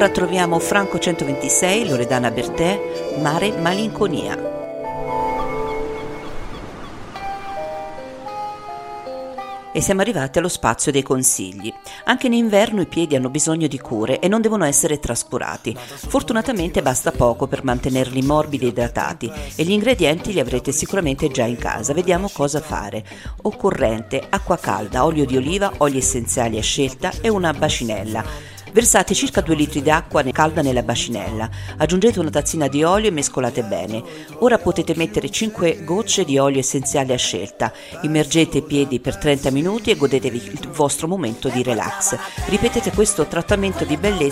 Ora troviamo Franco 126, Loredana Bertè, Mare Malinconia. E siamo arrivati allo spazio dei consigli. Anche in inverno i piedi hanno bisogno di cure e non devono essere trascurati. Fortunatamente basta poco per mantenerli morbidi e idratati e gli ingredienti li avrete sicuramente già in casa. Vediamo cosa fare. Occorrente: acqua calda, olio di oliva, oli essenziali a scelta e una bacinella. Versate circa 2 litri d'acqua calda nella bacinella, aggiungete una tazzina di olio e mescolate bene. Ora potete mettere 5 gocce di olio essenziale a scelta, immergete i piedi per 30 minuti e godetevi il vostro momento di relax. Ripetete questo trattamento di bellezza